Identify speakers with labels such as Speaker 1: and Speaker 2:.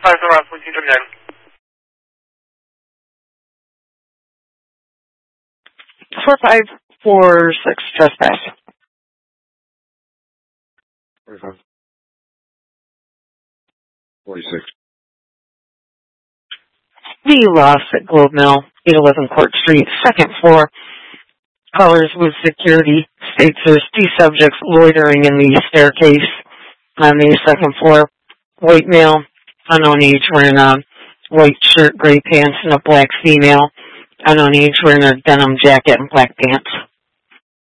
Speaker 1: 5 please come down.
Speaker 2: 4546 trespass.
Speaker 3: 45. 46.
Speaker 2: The loss at Globe Mill, 811 Court Street, second floor. Callers with security states there's 2 subjects loitering in the staircase on the second floor. White male, unknown age, wearing a white shirt, gray pants, and a black female, unknown age, wearing a denim jacket and black pants.